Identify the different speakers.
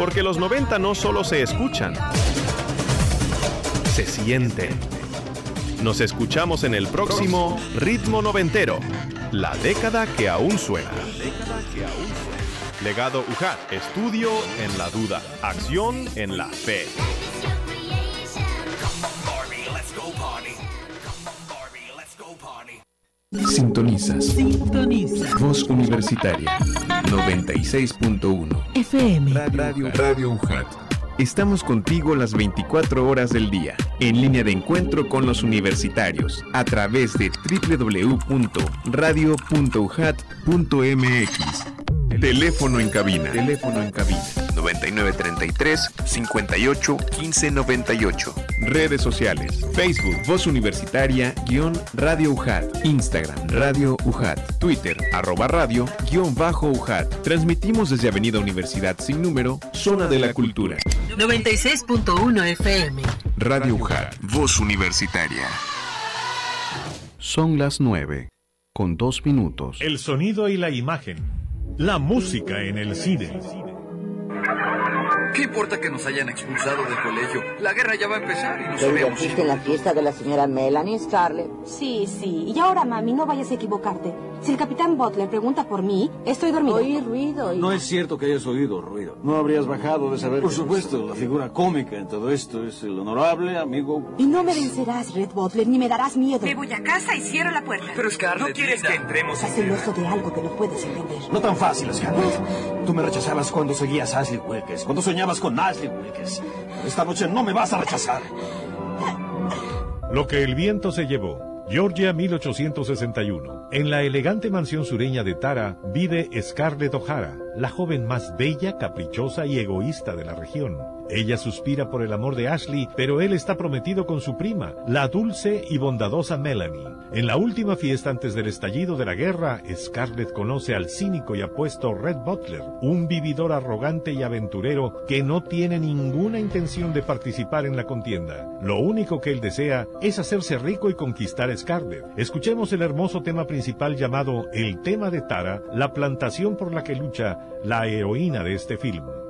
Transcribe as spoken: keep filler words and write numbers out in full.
Speaker 1: Porque los noventa no solo se escuchan, se sienten. Nos escuchamos en el próximo Ritmo Noventero, la década que aún suena. Legado U J A T, estudio en la duda, acción en la fe.
Speaker 2: Sintonizas.
Speaker 3: Sintoniza.
Speaker 2: Voz Universitaria noventa y seis punto uno.
Speaker 3: F M.
Speaker 2: Radio, Radio U J A T. Estamos contigo las veinticuatro horas del día, en línea de encuentro con los universitarios, a través de doble u doble u doble u punto radio punto u j a t punto m x. Teléfono en cabina. Teléfono en cabina. noventa y nueve treinta y tres, cincuenta y ocho, quince noventa y ocho. Redes sociales. Facebook, Voz Universitaria, guión Radio U J A T. Instagram, Radio U J A T. Twitter, arroba radio, guión bajo U J A T. Transmitimos desde Avenida Universidad Sin Número, Zona de la Cultura.
Speaker 3: noventa y seis punto uno F M.
Speaker 2: Radio U J A T. Voz Universitaria. Son las nueve, con dos minutos.
Speaker 4: El sonido y la imagen. La música en el cine.
Speaker 5: ¿Qué importa que nos hayan expulsado del colegio? La guerra ya va a empezar y nos
Speaker 6: ¿Te
Speaker 5: habíamos
Speaker 6: divertiste
Speaker 5: ido.
Speaker 6: en la fiesta de la señora Melanie, Scarlett?
Speaker 7: Sí, sí. Y ahora, mami, no vayas a equivocarte. Si el capitán Butler pregunta por mí, estoy dormido.
Speaker 6: Oí ruido y...
Speaker 8: No es cierto que hayas oído ruido. No habrías bajado de saber. Por supuesto, la figura cómica en todo esto es el honorable amigo.
Speaker 7: Y no me vencerás, Red Butler, ni me darás miedo.
Speaker 9: Me voy a casa y cierro la puerta.
Speaker 5: Pero Scarlett,
Speaker 10: ¿no quieres
Speaker 5: linda?
Speaker 10: que entremos
Speaker 7: Estás
Speaker 10: en
Speaker 7: celoso de algo que no puedes entender.
Speaker 8: No tan fácil, Scarlett. Tú me rechazabas cuando seguías a Ashley Wilkes, cuando soñabas con Ashley Wilkes. Esta noche no me vas a rechazar.
Speaker 4: Lo que el viento se llevó. Georgia, mil ochocientos sesenta y uno. En la elegante mansión sureña de Tara vive Scarlett O'Hara, la joven más bella, caprichosa y egoísta de la región. Ella suspira por el amor de Ashley, pero él está prometido con su prima, la dulce y bondadosa Melanie. En la última fiesta antes del estallido de la guerra, Scarlett conoce al cínico y apuesto Red Butler, un vividor arrogante y aventurero que no tiene ninguna intención de participar en la contienda. Lo único que él desea es hacerse rico y conquistar a Scarlett. Escuchemos el hermoso tema principal llamado El tema de Tara, la plantación por la que lucha la heroína de este film.